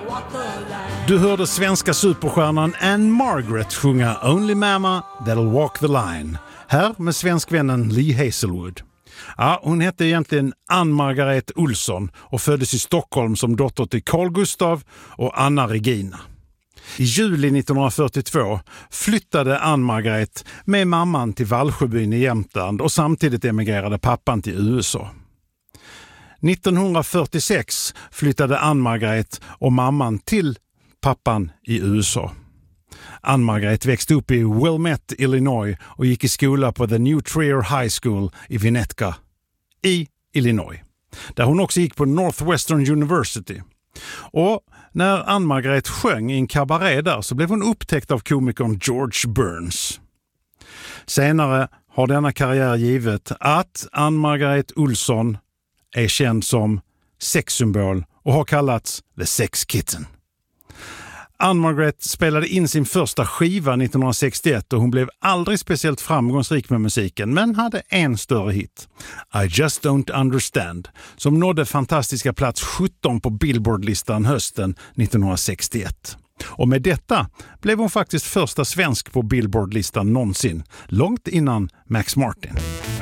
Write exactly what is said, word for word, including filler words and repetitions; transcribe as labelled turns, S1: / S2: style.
S1: Du hörde svenska superstjärnan Anne Margaret sjunga Only Mama That'll Walk the Line. Här med svenskvännen Lee Hazelwood. Ja, hon hette egentligen Ann Margaret Olsson och föddes i Stockholm som dotter till Carl Gustav och Anna Regina. I juli nittonhundrafyrtiotvå flyttade Ann Margaret med mamman till Valsjöbyn i Jämtland och samtidigt emigrerade pappan till U S A. nittonhundrafyrtiosex flyttade Ann Margaret och mamman till pappan i U S A. Ann Margaret växte upp i Wilmette, Illinois och gick i skola på The New Trier High School i Winnetka i Illinois, där hon också gick på Northwestern University. Och när Ann Margaret sjöng i en kabaré där så blev hon upptäckt av komikern George Burns. Senare har denna karriär givet att Ann Margaret Olsson är känd som sexsymbol och har kallats The Sex Kitten. Ann Margaret spelade in sin första skiva nittonhundrasextioett och hon blev aldrig speciellt framgångsrik med musiken, men hade en större hit, I Just Don't Understand, som nådde fantastiska plats sjutton på Billboard-listan hösten nittonhundrasextioett. Och med detta blev hon faktiskt första svensk på Billboard-listan någonsin, långt innan Max Martin.